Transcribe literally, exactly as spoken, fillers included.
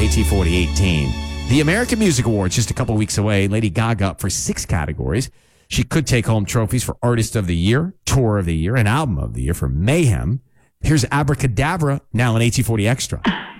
A T forty eighteen. The American Music Awards just a couple weeks away. Lady Gaga up for six categories. She could take home trophies for Artist of the Year, Tour of the Year, and Album of the Year for Mayhem. Here's Abracadabra, now on A T forty Extra.